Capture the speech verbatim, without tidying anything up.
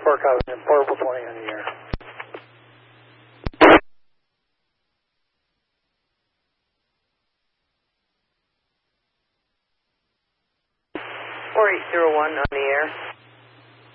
Park Avenue, Portable twenty in the air. four eight zero one on the air.